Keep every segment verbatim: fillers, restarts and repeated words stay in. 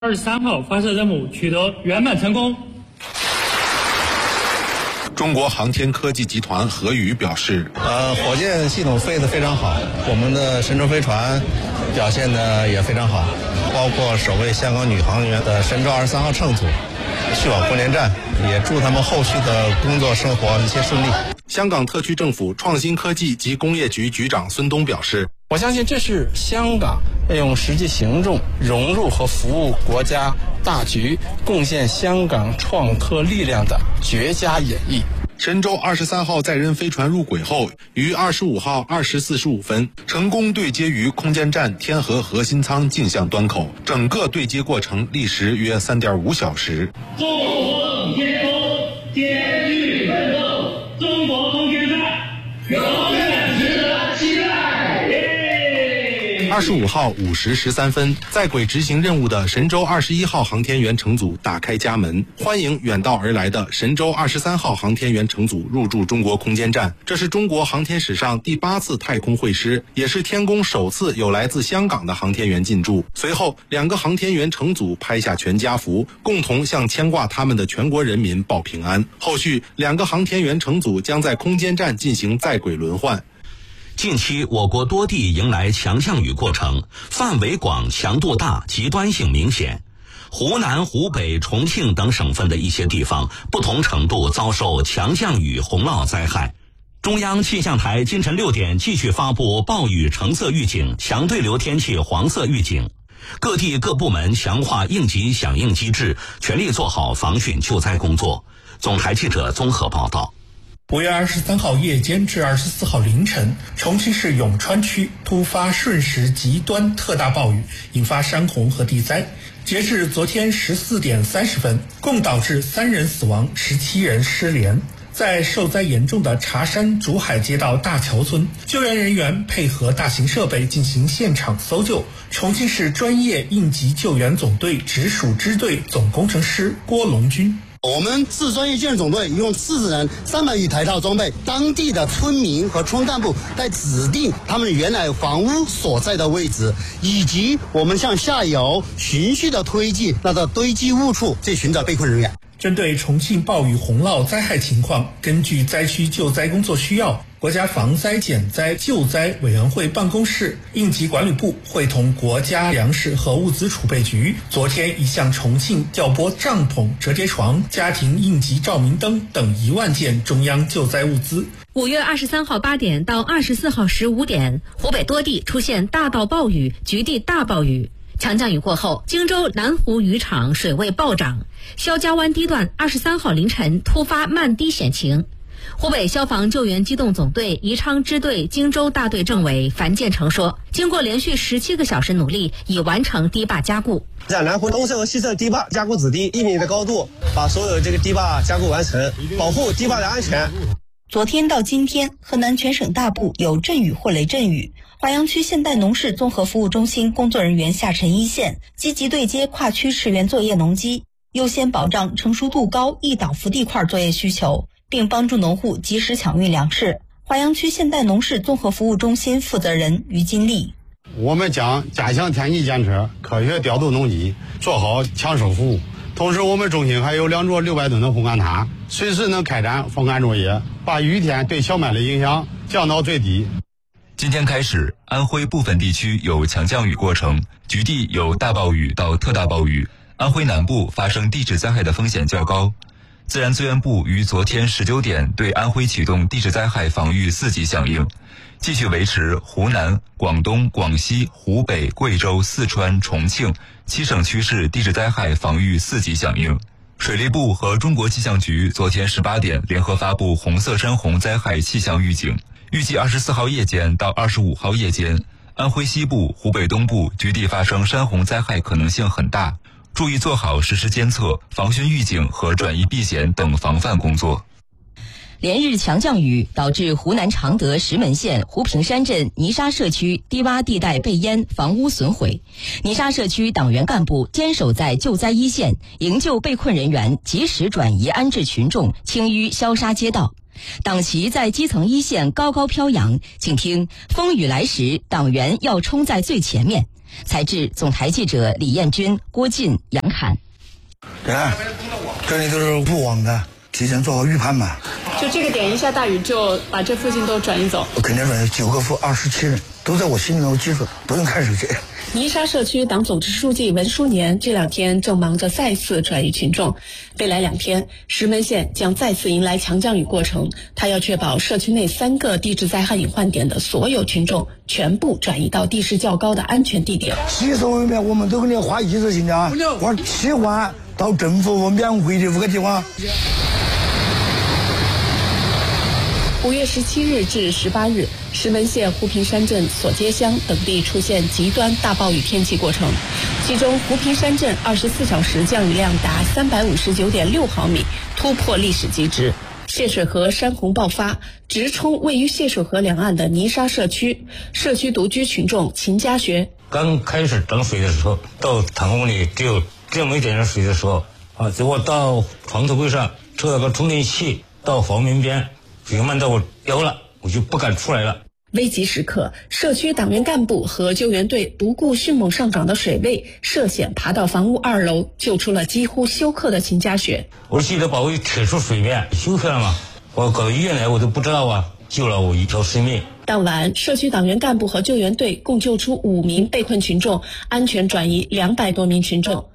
二十三号发射任务取得圆满成功。 中国航天科技集团何宇表示， 呃，火箭系统飞得非常好，我们的神舟飞船表现得也非常好，包括首位香港女航员的神舟二十三号乘组去往空间站，也祝他们后续的工作生活一切顺利。 香港特区政府创新科技及工业局局长孙东表示， 我相信这是香港要用实际行动融入和服务国家大局，贡献香港创科力量的绝佳演绎。 神舟二十三号载人飞船入轨后，于二十五号二时四十五分成功对接于空间站天河核心舱镜像端口，整个对接过程历时约三点五小时。 中国天空艰巨奋斗，中国空间站永远值得期待。 二十五号五时十三分，在轨执行任务的神舟二十一号航天员乘组打开家门，欢迎远道而来的神舟二十三号航天员乘组入驻中国空间站。这是中国航天史上第八次太空会师，也是天宫首次有来自香港的航天员进驻。随后，两个航天员乘组拍下全家福，共同向牵挂他们的全国人民报平安。后续，两个航天员乘组将在空间站进行在轨轮换。 近期我国多地迎来强降雨过程，范围广、强度大、极端性明显。湖南、湖北、重庆等省份的一些地方不同程度遭受强降雨洪涝灾害。中央气象台今晨六点继续发布暴雨橙色预警、强对流天气黄色预警。各地各部门强化应急响应机制，全力做好防汛救灾工作。总台记者综合报道。 五月二十三号夜间至二十四号凌晨，重庆市永川区突发瞬时极端特大暴雨，引发山洪和地灾。截至昨天十四点三十分，共导致三人死亡，十七人失联。在受灾严重的茶山竹海街道大桥村，救援人员配合大型设备进行现场搜救。重庆市专业应急救援总队直属支队总工程师郭龙军。 我们市专业救援总队用四十人、三百余台套装备，当地的村民和村干部在指定他们原来房屋所在的位置，以及我们向下游循序的推进那个堆积物处去寻找被困人员。 针对重庆暴雨洪涝灾害情况，根据灾区救灾工作需要，国家防灾减灾救灾委员会办公室、应急管理部会同国家粮食和物资储备局，昨天已向重庆调拨帐篷、折叠床、家庭应急照明灯等一万件中央救灾物资。 五月二十三号八点到二十四号十五点，湖北多地出现大到暴雨、局地大暴雨。强降雨过后，荆州南湖渔场水位暴涨，肖家湾堤段二十三号凌晨突发漫堤险情。湖北消防救援机动总队宜昌支队荆州大队政委樊建成说，经过连续十七个小时努力，已完成堤坝加固。 在南湖东侧和西侧堤坝加固子堤一米的高度，把所有这个堤坝加固完成，保护堤坝的安全。 昨天到今天，河南全省大部有阵雨或雷阵雨。华阳区现代农事综合服务中心工作人员下沉一线，积极对接跨区驰援作业农机，优先保障成熟度高易倒伏地块作业需求，并帮助农户及时抢运粮食。华阳区现代农事综合服务中心负责人于金丽： 我们将加强天气监测，科学调度农机，做好抢收服务。同时，我们中心还有两座六百吨的烘干塔，随时能开展风干作业，把雨天对小麦的影响降到最低。 今天开始，安徽部分地区有强降雨过程，局地有大暴雨到特大暴雨，安徽南部发生地质灾害的风险较高。自然资源部于昨天十九点对安徽启动地质灾害防御四级响应，继续维持湖南、广东、广西、湖北、贵州、四川、重庆七省区市地质灾害防御四级响应。水利部和中国气象局昨天十八点联合发布红色山洪灾害气象预警，预计二十四号夜间到二十五号夜间，安徽西部、湖北东部局地发生山洪灾害可能性很大，注意做好实时监测、防汛预警和转移避险等防范工作。 连日强降雨导致湖南常德石门县湖平山镇泥沙社区低洼地带被淹，房屋损毁。泥沙社区党员干部坚守在救灾一线，营救被困人员，及时转移安置群众，清淤消杀街道。党旗在基层一线高高飘扬，请听风雨来时，党员要冲在最前面。 采制总台记者李彦军、郭进、杨侃。 对，这里都是不网的，提前做好预判嘛。 就这个点一下大雨就把这附近都转移走？ 我肯定转移，九个负二十七人都在我心里面，我记住，不用看手机。 泥沙社区党组织书记文书年这两天正忙着再次转移群众，未来两天石门县将再次迎来强降雨过程，他要确保社区内三个地质灾害隐患点的所有群众全部转移到地势较高的安全地点。 洗手方面我们都给你花一次性的啊，花七万到政府免费的五个地方。 五月十七日至十八日，石门县湖平山镇索街乡等地出现极端大暴雨天气过程，其中湖平山镇二十四小时降雨量达三百五十九点六毫米，突破历史极值。泄水河山洪爆发，直冲位于泄水河两岸的泥沙社区，社区独居群众秦家学。 刚开始涨水的时候，到堂屋里只有这么一点点水的时候，啊，结果到床头柜上抽了个充电器，到房门边。水漫到我腰了，我就不敢出来了。 危急时刻，社区党员干部和救援队不顾迅猛上涨的水位，涉险爬到房屋二楼，救出了几乎休克的秦家雪。 我记得把我扯出水面，休克了嘛，我搞到医院来我都不知道啊，救了我一条生命。 当晚，社区党员干部和救援队共救出五名被困群众，安全转移两百多名群众。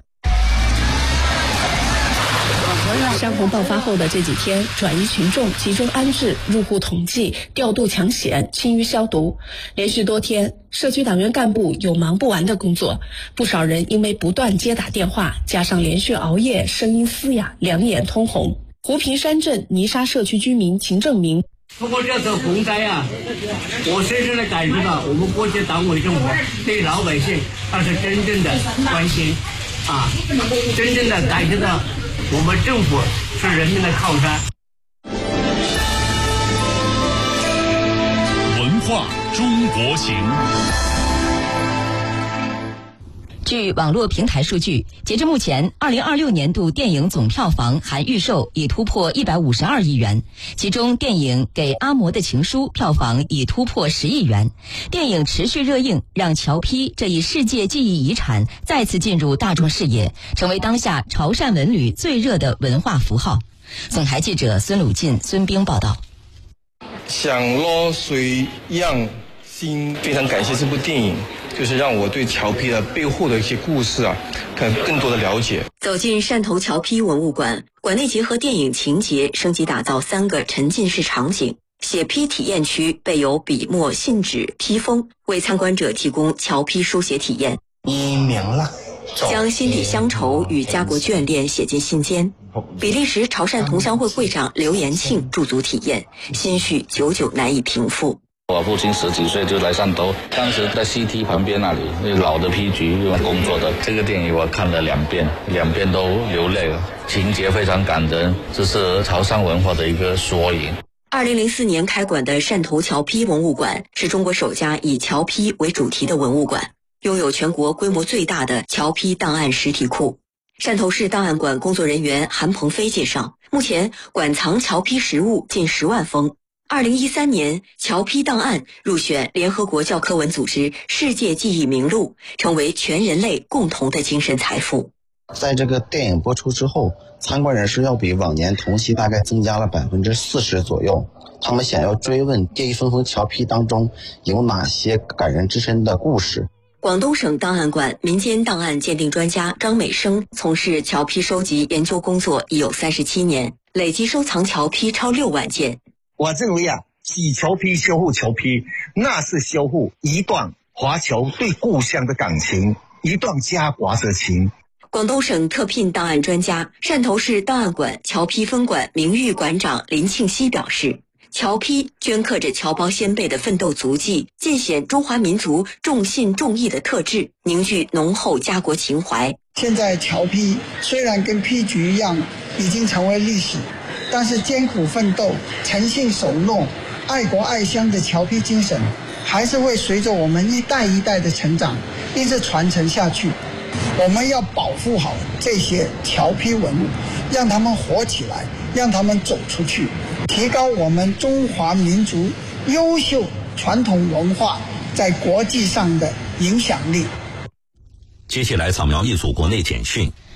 山洪爆发后的这几天，转移群众集中安置、入户统计、调度抢险、清淤消毒，连续多天，社区党员干部有忙不完的工作。不少人因为不断接打电话，加上连续熬夜，声音嘶哑，两眼通红。湖平山镇泥沙社区居民秦正明： 通过这次洪灾啊，我深深的感受到我们国家党委政府对老百姓他是真正的关心啊，真正的感受到我们政府是人民的靠山。 文化中国行。 据网络平台数据，截至目前，二零二六年度电影总票房含预售已突破一百五十二亿元，其中电影《给阿嬷的情书》票房已突破十亿元。电影持续热映，让侨批这一世界记忆遗产再次进入大众视野，成为当下潮汕文旅最热的文化符号。总台记者孙鲁进、孙兵报道。 想落水样心，非常感谢这部电影。就是让我对侨批的背后的一些故事啊，更更多的了解。 走进汕头侨批文物馆，馆内结合电影情节，升级打造三个沉浸式场景。写批体验区备有笔墨、信纸、批封，为参观者提供侨批书写体验。 你明了， 将心底乡愁与家国眷恋写进信笺。比利时潮汕同乡会会长刘延庆驻足体验，心绪久久难以平复。 我父亲十几岁就来汕头，当时在 C T 旁边那里，那老的批局工作的。这个电影我看了两遍，两遍都流泪了，情节非常感人，这是潮汕文化的一个缩影。 二零零四年开馆的汕头侨批文物馆是中国首家以侨批为主题的文物馆，拥有全国规模最大的侨批档案实体库。汕头市档案馆工作人员韩鹏飞介绍，目前馆藏侨批实物近十万封。二零一三年，侨批档案入选联合国教科文组织世界记忆名录，成为全人类共同的精神财富。 在这个电影播出之后，参观人数要比往年同期大概增加了百分之四十左右。他们想要追问这一封封侨批当中有哪些感人至深的故事。 广东省档案馆民间档案鉴定专家张美生从事侨批收集研究工作已有三十七年，累计收藏侨批超六万件。 我认为啊，洗侨批、修复侨批，那是修复一段华侨对故乡的感情，一段家国的情。 广东省特聘档案专家、汕头市档案馆侨批分馆名誉馆长林庆熙表示，侨批镌刻着侨胞先辈的奋斗足迹，尽显中华民族重信重义的特质，凝聚浓厚家国情怀。 现在侨批虽然跟批局一样已经成为历史，但是艰苦奋斗、诚信守诺、爱国爱乡的侨批精神，还是会随着我们一代一代的成长，一直传承下去。我们要保护好这些侨批文物，让他们活起来，让他们走出去，提高我们中华民族优秀传统文化在国际上的影响力。 接下来扫描一组国内简讯。